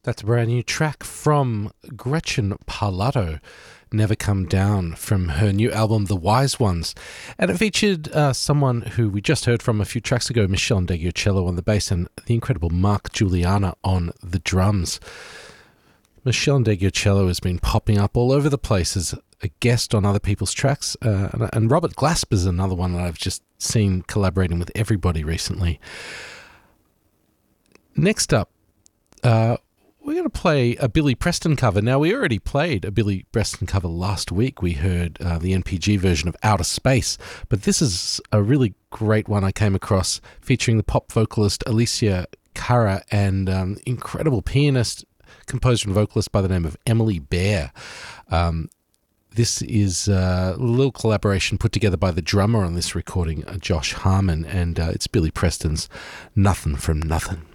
That's a brand new track from Gretchen Parlato, Never Come Down, from her new album, The Wise Ones. And it featured someone who we just heard from a few tracks ago, Michelle Ndegeocello on the bass and the incredible Mark Juliana on the drums. Michelle Ndegeocello has been popping up all over the place as a guest on other people's tracks. And Robert Glasper is another one that I've just seen collaborating with everybody recently. Next up, we're going to play a Billy Preston cover. Now, we already played a Billy Preston cover last week. We heard the NPG version of Outer Space, but this is a really great one I came across featuring the pop vocalist Alicia Cara and incredible pianist, composer and vocalist by the name of Emily Bear. This is a little collaboration put together by the drummer on this recording, Josh Harmon, and it's Billy Preston's Nothing from Nothing.